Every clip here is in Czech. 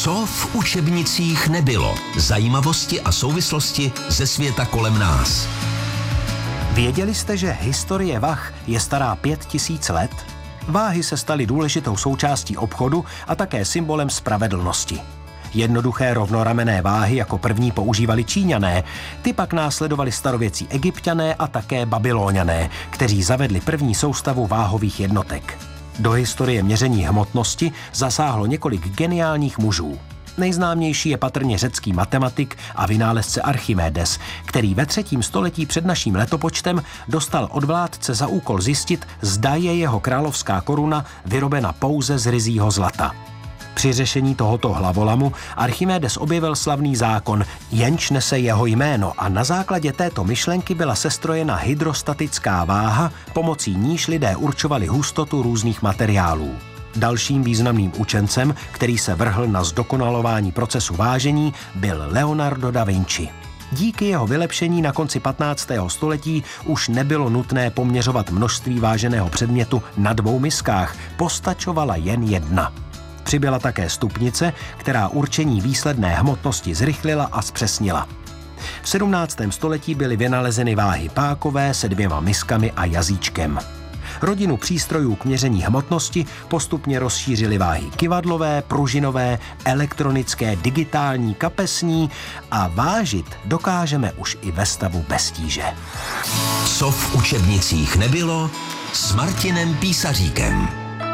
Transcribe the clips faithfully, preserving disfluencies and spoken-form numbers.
Co v učebnicích nebylo? Zajímavosti a souvislosti ze světa kolem nás. Věděli jste, že historie vah je stará pět tisíc let? Váhy se staly důležitou součástí obchodu a také symbolem spravedlnosti. Jednoduché rovnoramenné váhy jako první používali Číňané, ty pak následovali starověcí Egypťané a také Babylóňané, kteří zavedli první soustavu váhových jednotek. Do historie měření hmotnosti zasáhlo několik geniálních mužů. Nejznámější je patrně řecký matematik a vynálezce Archimedes, který ve třetím století před naším letopočtem dostal od vládce za úkol zjistit, zda je jeho královská koruna vyrobena pouze z ryzího zlata. Při řešení tohoto hlavolamu Archimedes objevil slavný zákon, jenž nese jeho jméno, a na základě této myšlenky byla sestrojena hydrostatická váha, pomocí níž lidé určovali hustotu různých materiálů. Dalším významným učencem, který se vrhl na zdokonalování procesu vážení, byl Leonardo da Vinci. Díky jeho vylepšení na konci patnáctého století už nebylo nutné poměřovat množství váženého předmětu na dvou miskách, postačovala jen jedna. Přibyla také stupnice, která určení výsledné hmotnosti zrychlila a zpřesnila. V sedmnáctém století byly vynalezeny váhy pákové se dvěma miskami a jazyčkem. Rodinu přístrojů k měření hmotnosti postupně rozšířily váhy kyvadlové, pružinové, elektronické, digitální, kapesní a vážit dokážeme už i ve stavu bez tíže. Co v učebnicích nebylo? S Martinem Písaříkem.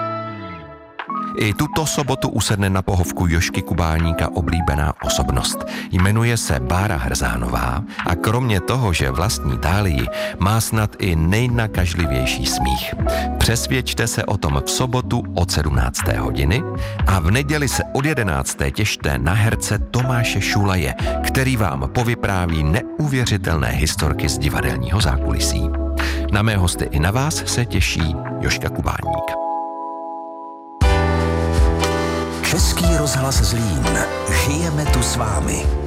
I tuto sobotu usedne na pohovku Jožky Kubáníka oblíbená osobnost. Jmenuje se Bára Hrzánová a kromě toho, že vlastní Tálii, má snad i nejnakažlivější smích. Přesvědčte se o tom v sobotu od sedmnácté hodiny a v neděli se od jedenácté těšte na herce Tomáše Šulaje, který vám povypráví neuvěřitelné historky z divadelního zákulisí. Na mé hosty i na vás se těší Jožka Kubáník. Český rozhlas Zlín. Žijeme tu s vámi.